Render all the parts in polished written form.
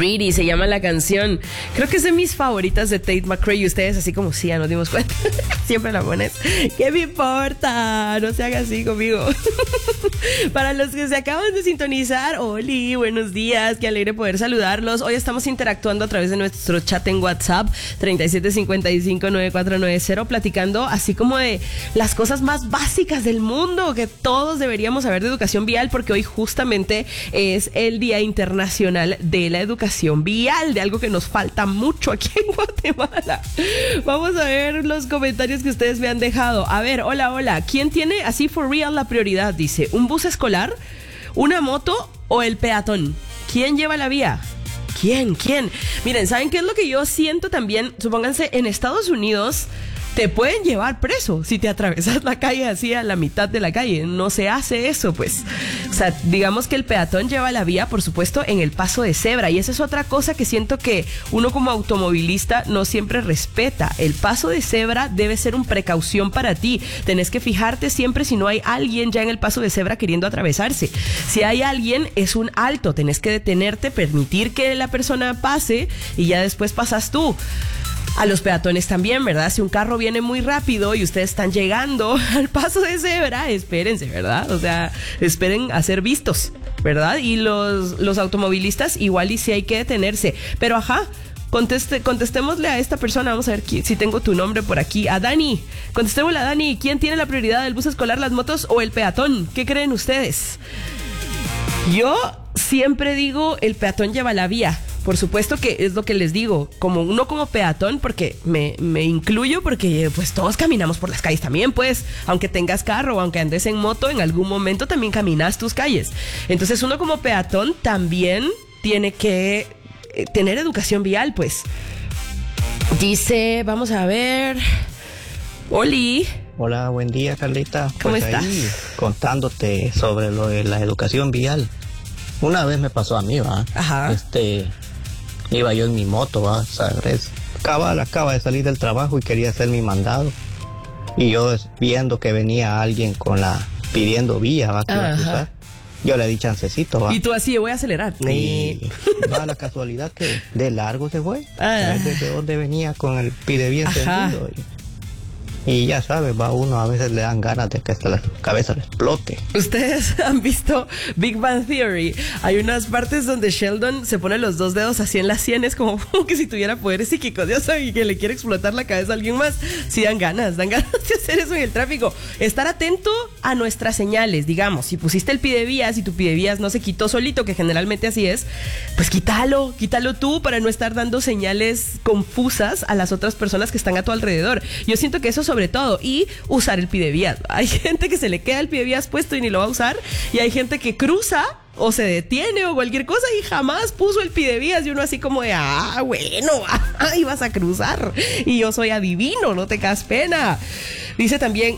Greedy se llama la canción. Creo que es de mis favoritas de Tate McRae. Y ustedes así como, sí, ya nos dimos cuenta. Siempre la pones. ¿Qué me importa? No se haga así conmigo. Para los que se acaban de sintonizar, Oli, buenos días. Qué alegre poder saludarlos. Hoy estamos interactuando a través de nuestro chat en WhatsApp 37559490, platicando así como de las cosas más básicas del mundo que todos deberíamos saber de educación vial, porque hoy justamente es el Día Internacional de la Educación Vial, de algo que nos falta mucho aquí en Guatemala. Vamos a ver los comentarios que ustedes me han dejado. A ver, hola. ¿Quién tiene así for real la prioridad? Dice, ¿un bus escolar, una moto o el peatón? ¿Quién lleva la vía? ¿Quién? Miren, ¿saben qué es lo que yo siento también? Supónganse, en Estados Unidos te pueden llevar preso si te atravesas la calle así a la mitad de la calle. No se hace eso, pues. O sea, digamos que el peatón lleva la vía, por supuesto, en el paso de cebra. Y esa es otra cosa que siento que uno como automovilista no siempre respeta. El paso de cebra debe ser una precaución para ti. Tenés que fijarte siempre si no hay alguien ya en el paso de cebra queriendo atravesarse. Si hay alguien, es un alto. Tenés que detenerte, permitir que la persona pase y ya después pasas tú. A los peatones también, ¿verdad? Si un carro viene muy rápido y ustedes están llegando al paso de cebra, espérense, ¿verdad? O sea, esperen a ser vistos, ¿verdad? Y los automovilistas igual y si hay que detenerse. Pero contestémosle a esta persona. Vamos a ver si tengo tu nombre por aquí. A Dani. Contestémosle a Dani. ¿Quién tiene la prioridad, el bus escolar, las motos o el peatón? ¿Qué creen ustedes? Yo siempre digo el peatón lleva la vía. Por supuesto que es lo que les digo, como uno como peatón, porque me incluyo, porque pues todos caminamos por las calles también, pues, aunque tengas carro o aunque andes en moto, en algún momento también caminas tus calles. Entonces uno como peatón también tiene que tener educación vial, pues. Dice, vamos a ver, Oli. Hola, buen día, Carlita. ¿Cómo estás? Ahí, contándote sobre lo de la educación vial. Una vez me pasó a mí, ¿va? Ajá. Iba yo en mi moto, ¿va? ¿Sabes? Acaba de salir del trabajo y quería hacer mi mandado. Y yo viendo que venía alguien pidiendo vía, ¿va? Que iba a cruzar. Yo le di chancecito, ¿va? Y tú así, voy a acelerar. Y va la casualidad que de largo se fue. ¿Desde dónde venía con el pide vía encendido? Y ya sabes, va uno, a veces le dan ganas de que hasta la cabeza le explote. Ustedes han visto Big Bang Theory. Hay unas partes donde Sheldon se pone los dos dedos así en las sienes, como que si tuviera poderes psíquicos, ya saben, y que le quiere explotar la cabeza a alguien más. Sí, dan ganas de hacer eso en el tráfico. Estar atento a nuestras señales, digamos. Si pusiste el pidevías y tu pidevías no se quitó solito, que generalmente así es, pues quítalo tú para no estar dando señales confusas a las otras personas que están a tu alrededor. Yo siento que eso sobre todo, y usar el pidevías. Hay gente que se le queda el pidevías puesto y ni lo va a usar, y hay gente que cruza o se detiene o cualquier cosa y jamás puso el pidevías, y uno así como de, bueno, ibas a cruzar y yo soy adivino, no te caes pena. Dice también,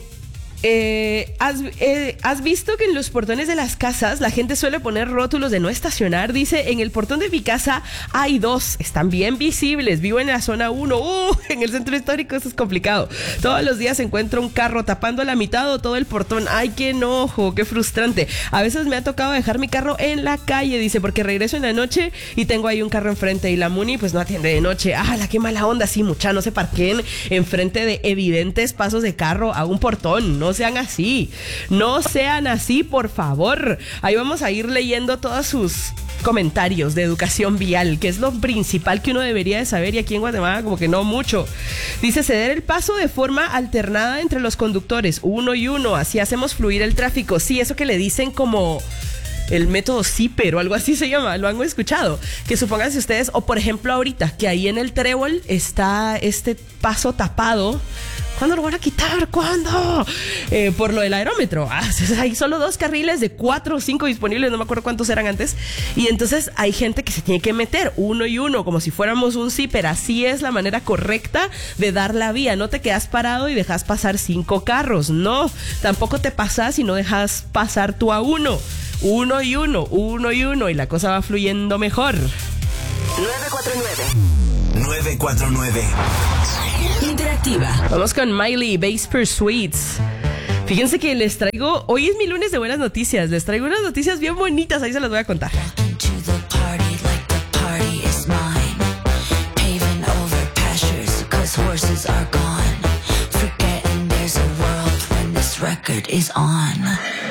¿has visto que en los portones de las casas la gente suele poner rótulos de no estacionar? Dice, en el portón de mi casa hay 2, están bien visibles, vivo en la zona 1, en el centro histórico eso es complicado. Todos los días encuentro un carro tapando la mitad o todo el portón. Ay, qué enojo, qué frustrante. A veces me ha tocado dejar mi carro en la calle, dice, porque regreso en la noche y tengo ahí un carro enfrente y la Muni pues no atiende de noche. Qué mala onda, sí, mucha, no se parqueen enfrente de evidentes pasos de carro a un portón, no sean así, por favor. Ahí vamos a ir leyendo todos sus comentarios de educación vial, que es lo principal que uno debería de saber, y aquí en Guatemala como que no mucho. Dice, ceder el paso de forma alternada entre los conductores, uno y uno, así hacemos fluir el tráfico. Sí, eso que le dicen como el método Zipper o algo así se llama, lo han escuchado. Que supónganse ustedes, o por ejemplo ahorita, que ahí en el trébol está este paso tapado. ¿Cuándo lo van a quitar? ¿Cuándo? Por lo del aerómetro. Hay solo 2 carriles de 4 o 5 disponibles, no me acuerdo cuántos eran antes. Y entonces hay gente que se tiene que meter uno y uno, como si fuéramos un zipper. Así es la manera correcta de dar la vía. No te quedas parado y dejas pasar 5 carros. No, tampoco te pasas y no dejas pasar tú a uno. Uno y uno, y la cosa va fluyendo mejor. 949 Interactiva. Vamos con Miley, Bass Pursuits. Fíjense que les traigo, hoy es mi lunes de buenas noticias, les traigo unas noticias bien bonitas, ahí se las voy a contar. To the party like the party is horses are gone, forgetting there's a world when this record is on.